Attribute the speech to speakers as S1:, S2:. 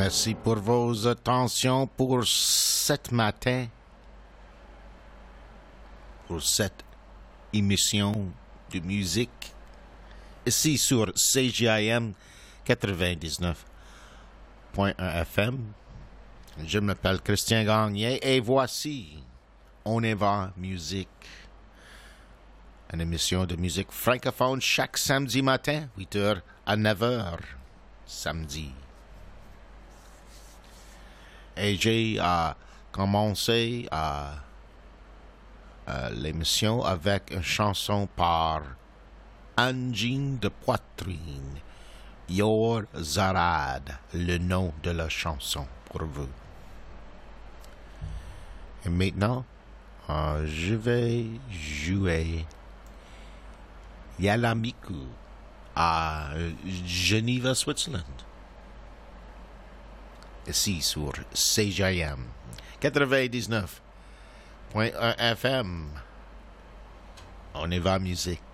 S1: Merci pour vos attentions pour cet matin, pour cette émission de musique, ici sur CJIM 99.1 FM. Je m'appelle Christian Gagné et voici On y va musique, une émission de musique francophone chaque samedi matin, 8h à 9h, samedi. Et j'ai commencé l'émission avec une chanson par Angine de Poitrine, Yor Zarad, le nom de la chanson pour vous. Et maintenant, je vais jouer Yalamiku à Geneva, Switzerland. Ici sur CJIM 99.1 FM. On y va musique.